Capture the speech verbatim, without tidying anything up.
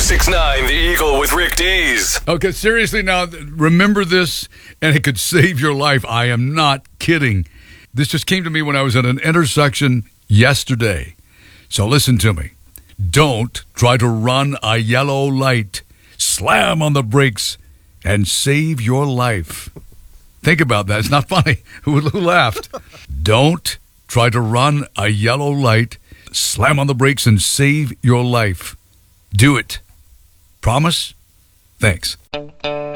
six nine, The Eagle with Rick Dees. Okay, seriously now, remember this, and it could save your life. I am not kidding. This just came to me when I was at an intersection yesterday. So listen to me. Don't try to run a yellow light. Slam on the brakes and save your life. Think about that. It's not funny. Who, who laughed? Don't try to run a yellow light. Slam on the brakes and save your life. Do it. Promise? Thanks.